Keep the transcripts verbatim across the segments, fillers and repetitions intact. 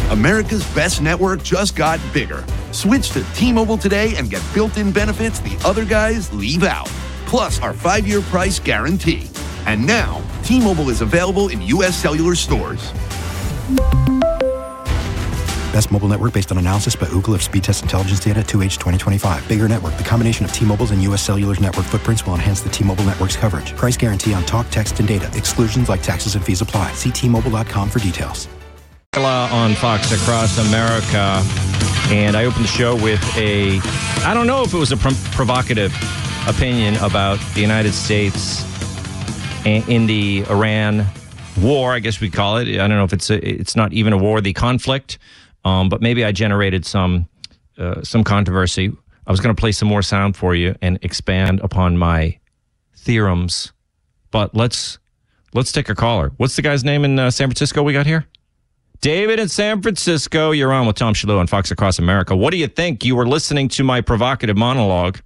America's best network just got bigger. Switch to T-Mobile today and get built-in benefits the other guys leave out. Plus our five-year price guarantee. And now, T-Mobile is available in U S cellular stores. Best mobile network based on analysis by Ookla of speed test intelligence data two H twenty twenty-five. Bigger network. The combination of T-Mobile's and U S Cellular's network footprints will enhance the T-Mobile network's coverage. Price guarantee on talk, text, and data. Exclusions like taxes and fees apply. See T Mobile dot com for details. On Fox Across America, and I opened the show with a, I don't know if it was a pro- provocative opinion about the United States in the Iran war, I guess we call it. I don't know if it's a, it's not even a war, the conflict, um, but maybe I generated some uh, some controversy. I was going to play some more sound for you and expand upon my theorems, but let's let's take a caller. What's the guy's name in uh, San Francisco we got here? David in San Francisco, you're on with Tom Shalhoub on Fox Across America. What do you think? You were listening to my provocative monologue.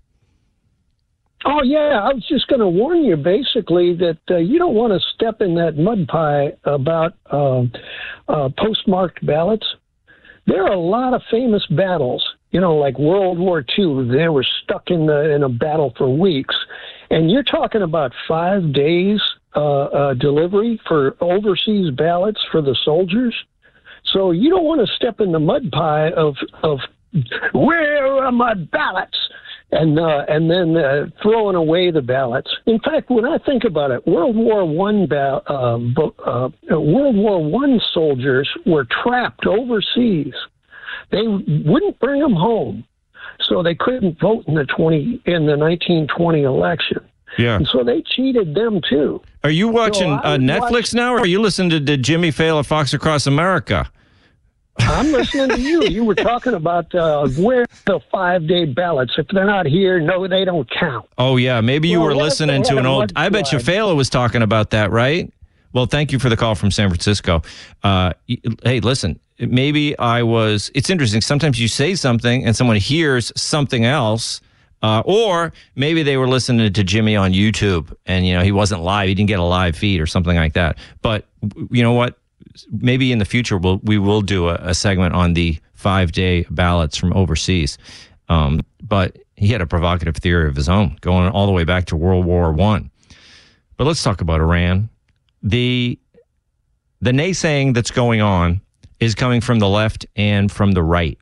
Oh, yeah. I was just going to warn you, basically, that uh, you don't want to step in that mud pie about uh, uh, postmarked ballots. There are a lot of famous battles, you know, like World War Two. They were stuck in, the, in a battle for weeks. And you're talking about five days uh, uh, delivery for overseas ballots for the soldiers. So you don't want to step in the mud pie of of where are my ballots, and uh, and then uh, throwing away the ballots. In fact, when I think about it, World War One ba- uh, uh, World War One soldiers were trapped overseas. They wouldn't bring them home, so they couldn't vote in the twenty in the nineteen twenty election. Yeah. And so they cheated them too. Are you watching so uh, Netflix watch- now, or are you listening to, to Jimmy Fallon of Fox Across America? I'm listening to you. You were talking about uh, where the five-day ballots. If they're not here, no, they don't count. Oh, yeah. Maybe you well, were listening to an old... I bet you Fallon was talking about that, right? Well, thank you for the call from San Francisco. Uh, hey, listen, maybe I was... It's interesting. Sometimes you say something and someone hears something else, uh, or maybe they were listening to Jimmy on YouTube and, you know, he wasn't live. He didn't get a live feed or something like that. But you know what? Maybe in the future we'll, we will do a, a segment on the five-day ballots from overseas. Um, but he had a provocative theory of his own, going all the way back to World War One. But let's talk about Iran. The the naysaying that's going on is coming from the left and from the right.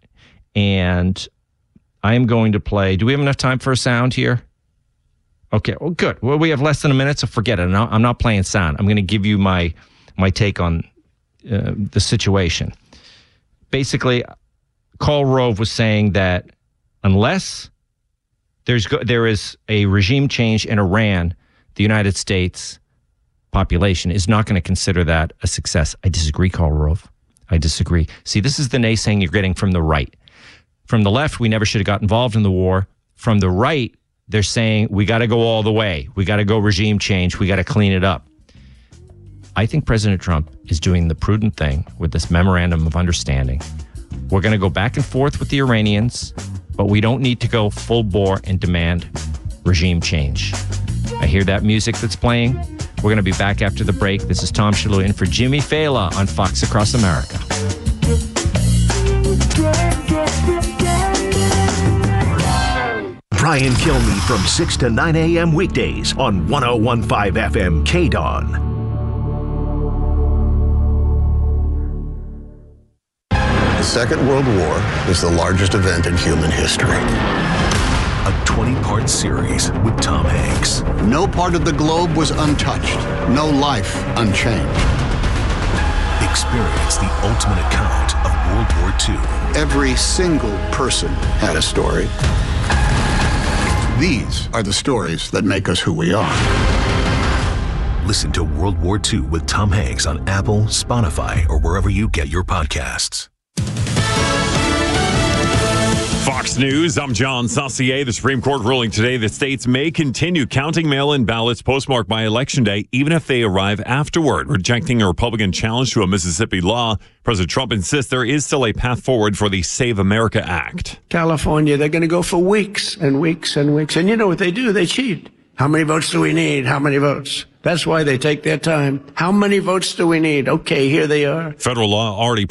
And I am going to play. Do we have enough time for a sound here? Okay, well, good. Well, we have less than a minute, so forget it. I'm not playing sound. I'm going to give you my my take on Uh, the situation. Basically, Karl Rove was saying that unless there's go- there is a regime change in Iran, the United States population is not going to consider that a success. I disagree, Karl Rove. I disagree. See, this is the naysaying you're getting from the right. From the left, we never should have got involved in the war. From the right, they're saying we got to go all the way. We got to go regime change. We got to clean it up. I think President Trump is doing the prudent thing with this memorandum of understanding. We're going to go back and forth with the Iranians, but we don't need to go full bore and demand regime change. I hear that music that's playing. We're going to be back after the break. This is Tom Shalhoub in for Jimmy Fallon on Fox Across America. Brian Kilmeade from six to nine a.m. weekdays on one oh one point five F M K D O N. The Second World War is the largest event in human history. A twenty-part series with Tom Hanks. No part of the globe was untouched. No life unchanged. Experience the ultimate account of World War Two. Every single person had a story. These are the stories that make us who we are. Listen to World War Two with Tom Hanks on Apple, Spotify, or wherever you get your podcasts. Fox News, I'm John Saucier. The Supreme Court ruling today that states may continue counting mail-in ballots postmarked by Election Day, even if they arrive afterward, rejecting a Republican challenge to a Mississippi law. President Trump insists there is still a path forward for the Save America Act. California, they're going to go for weeks and weeks and weeks. And you know what they do? They cheat. How many votes do we need? How many votes? That's why they take their time. How many votes do we need? Okay, here they are. Federal law already